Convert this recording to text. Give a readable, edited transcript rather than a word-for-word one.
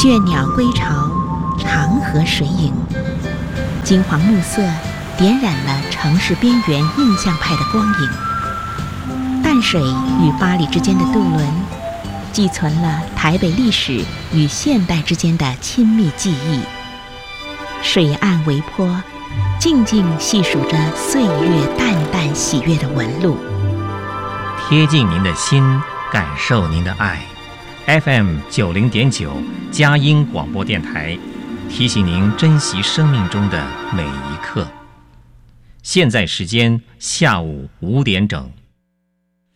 倦鸟归巢，长河水影，金黄暮色点染了城市边缘印象派的光影。淡水与八里之间的渡轮，寄存了台北历史与现代之间的亲密记忆。水岸微波，静静细数着岁月淡淡喜悦的纹路。 贴近您的心，感受您的爱。FM 90.9佳音广播电台，提醒您珍惜生命中的每一刻。现在时间下午5点整。